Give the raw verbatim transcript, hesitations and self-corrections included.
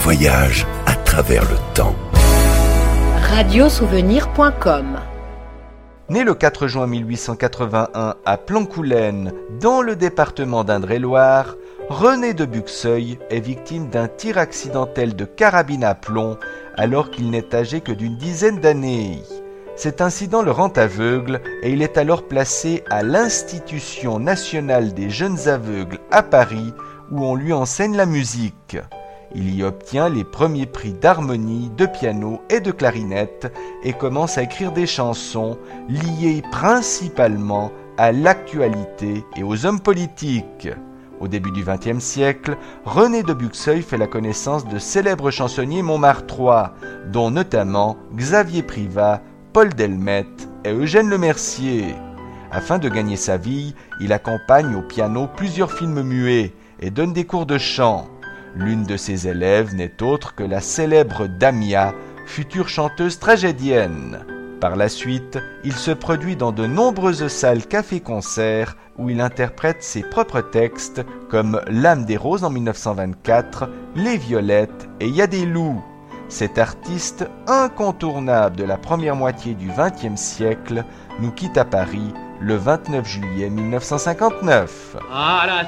voyage à travers le temps. radiosouvenir point com. Né le quatre juin mille huit cent quatre-vingt-un à Plancoulennes, dans le département d'Indre-et-Loire, René de Buxeuil est victime d'un tir accidentel de carabine à plomb alors qu'il n'est âgé que d'une dizaine d'années. Cet incident le rend aveugle et il est alors placé à l'Institution nationale des jeunes aveugles à Paris où on lui enseigne la musique. Il y obtient les premiers prix d'harmonie, de piano et de clarinette et commence à écrire des chansons liées principalement à l'actualité et aux hommes politiques. Au début du vingtième siècle, René de Buxeuil fait la connaissance de célèbres chansonniers montmartrois, dont notamment Xavier Privat, Paul Delmette et Eugène Lemercier. Afin de gagner sa vie, il accompagne au piano plusieurs films muets et donne des cours de chant. L'une de ses élèves n'est autre que la célèbre Damia, future chanteuse tragédienne. Par la suite, il se produit dans de nombreuses salles cafés-concerts où il interprète ses propres textes comme L'âme des roses en mille neuf cent vingt-quatre, Les violettes et Y a des loups. Cet artiste incontournable de la première moitié du vingtième siècle nous quitte à Paris le vingt-neuf juillet mille neuf cent cinquante-neuf. À la